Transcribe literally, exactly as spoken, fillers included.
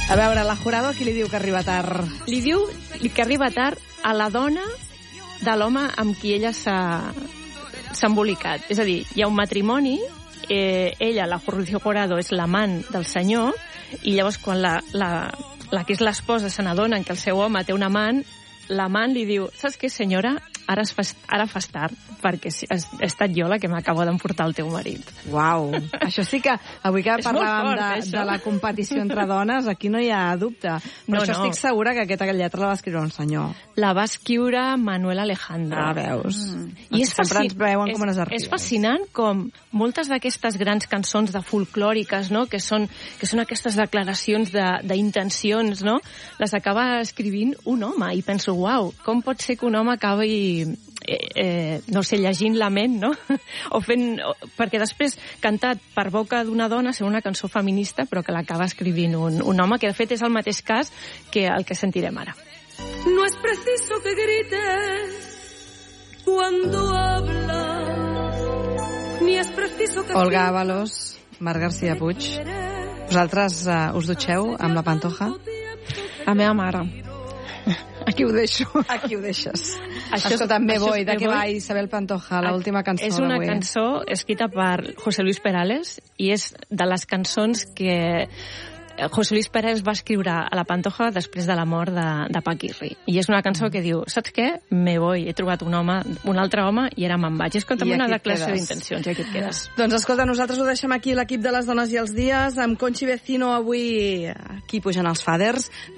A veure, la Jurado, qui li diu que arriba tard? Li diu que arriba tard a la dona de l'home amb qui ella s'ha s'ha embolicat. És a dir, hi ha un matrimoni, eh, ella, la Jurado, és l'amant del senyor, i llavors quan la, la, la que és l'esposa se n'adona que el seu home té un amant, l'amant li diu, saps què, senyora? Ara, es fas, ara fas tard, perquè he, he estat jo la que m'acabo d'emportar el teu marit. Uau! Això sí que, avui que parlàvem fort, de, eh, de la competició entre dones, aquí no hi ha dubte. Però No, això no. estic segura que aquesta lletra la va escriure un senyor. La va escriure Manuel Alejandro. Ah, veus? Mm. I és sempre ens veuen és, com unes arpilles. És fascinant com moltes d'aquestes grans cançons de folclòriques, no?, que són, que són aquestes declaracions d'intencions, no?, les acaba escrivint un home. I penso, uau, com pot ser que un home acabi... Eh, eh, no sé, llegint la ment, no? o fent... O, perquè després, cantat per boca d'una dona, ser una cançó feminista, però que l'acaba escrivint un, un home, que de fet és el mateix cas que el que sentirem ara. No es preciso que grites cuando hablas, ni es preciso que... Olga Ábalos, Marc García Puig. Vosaltres uh, us dutxeu amb la Pantoja? La meva mare. Aquí ho deixo. Aquí ho deixes. Això, Escolta, Me això Voy, és de Me què Voy. va Isabel Pantoja, l'última cançó És una d'avui? cançó escrita per José Luis Perales i és de les cançons que José Luis Perales va escriure a la Pantoja després de la mort de, de Paquirri. I és una cançó que diu, saps què? Me voy, he trobat un home, un altre home i ara me'n vaig. És com I una aquí et declaració quedes. d'intencions i aquí et quedes. Doncs escolta, nosaltres ho deixem aquí, l'equip de les dones i els dies, amb Conchi Vecino avui aquí pujant els faders.